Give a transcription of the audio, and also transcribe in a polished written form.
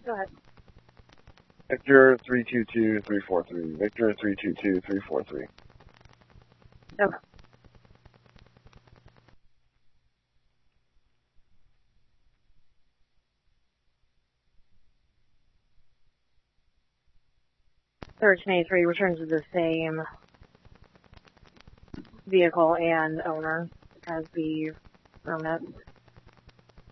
Go ahead. Victor 322343. Victor 322343. Okay. Search 83 returns to the same vehicle and owner as the permit.